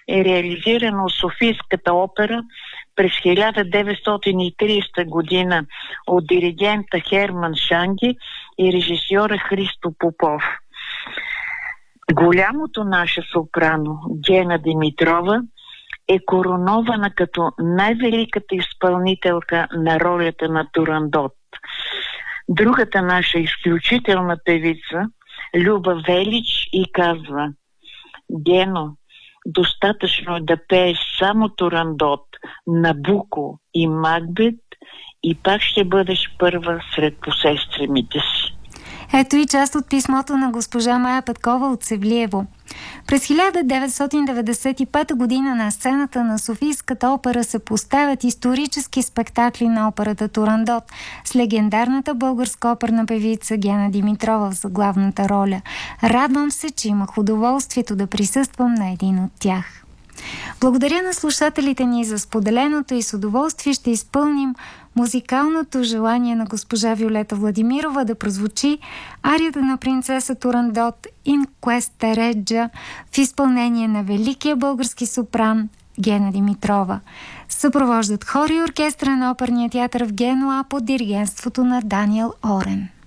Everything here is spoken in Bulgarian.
е реализирана от Софийската опера през 1930 година от диригента Херман Шанги и режисьора Христо Попов. Голямото наше сопрано Гена Димитрова е коронована като най-великата изпълнителка на ролята на Турандот. Другата наша изключителна певица Люба Велич и казва: Гено, достатъчно е да пееш само Турандот, Набуко и Макбет и пак ще бъдеш първа сред посестремите си. Ето и част от писмото на госпожа Мая Петкова от Севлиево. През 1995 година на сцената на Софийската опера се поставят исторически спектакли на операта Турандот с легендарната българска оперна певица Гена Димитрова в заглавната роля. Радвам се, че имах удоволствието да присъствам на един от тях. Благодаря на слушателите ни за споделеното и с удоволствие ще изпълним музикалното желание на госпожа Виолета Владимирова да прозвучи арията на принцеса Турандот In Questa Reggia в изпълнение на великия български сопран Гена Димитрова. Съпровождат хор и оркестра на оперния театър в Генуа под диригентството на Даниел Орен.